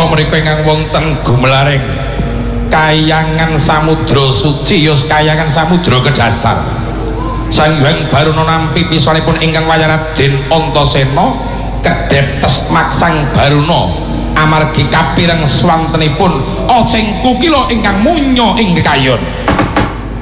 Mula mriko ingkang wonten gumelaring Kahyangan Samudra Suci yos Kahyangan Samudra Kedasar. Sang Hyang Baruna nampi pisanipun ingkang wayah Raden Antasena kedheptes maksang Baruna amargi kapireng swantenipun Oceng Kukila ingkang munya ing kekayon.